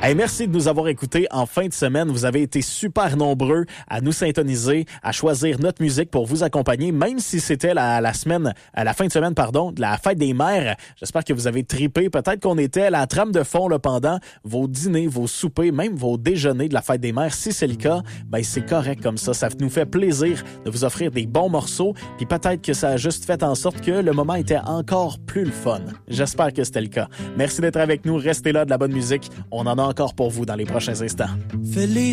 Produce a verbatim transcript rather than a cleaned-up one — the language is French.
Hey, merci de nous avoir écoutés en fin de semaine. Vous avez été super nombreux à nous syntoniser, à choisir notre musique pour vous accompagner, même si c'était la, la semaine, la fin de semaine, pardon, de la fête des mères. J'espère que vous avez trippé. Peut-être qu'on était la trame de fond là, pendant vos dîners, vos soupers, même vos déjeuners de la fête des mères. Si c'est le cas, ben c'est correct comme ça. Ça nous fait plaisir de vous offrir des bons morceaux. Puis peut-être que ça a juste fait en sorte que le moment était encore plus le fun. J'espère que c'était le cas. Merci d'être avec nous. Restez là, de la bonne musique. On en a encore pour vous dans les prochains instants. Feliz